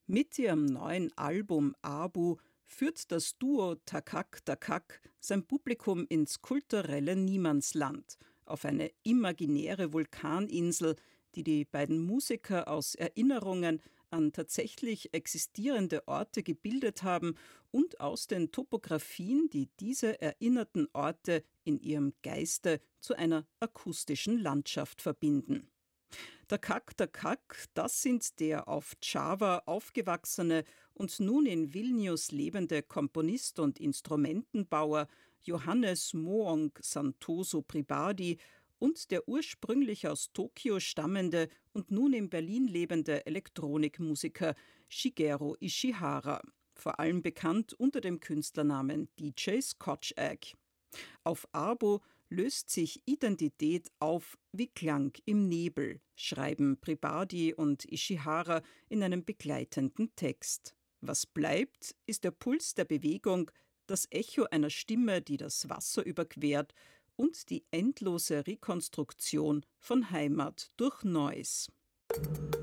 Mit ihrem neuen Album Abu führt das Duo Takak Takak sein Publikum ins kulturelle Niemandsland, auf eine imaginäre Vulkaninsel, die die beiden Musiker aus Erinnerungen an tatsächlich existierende Orte gebildet haben und aus den Topographien, die diese erinnerten Orte in ihrem Geiste zu einer akustischen Landschaft verbinden. Der Kak, das sind der auf Java aufgewachsene und nun in Vilnius lebende Komponist und Instrumentenbauer Johannes Moong Santoso Pribadi und der ursprünglich aus Tokio stammende und nun in Berlin lebende Elektronikmusiker Shigeru Ishihara, vor allem bekannt unter dem Künstlernamen DJ Scotch Egg. Auf Abo löst sich Identität auf wie Klang im Nebel, schreiben Pribadi und Ishihara in einem begleitenden Text. Was bleibt, ist der Puls der Bewegung, das Echo einer Stimme, die das Wasser überquert, und die endlose Rekonstruktion von Heimat durch Noise.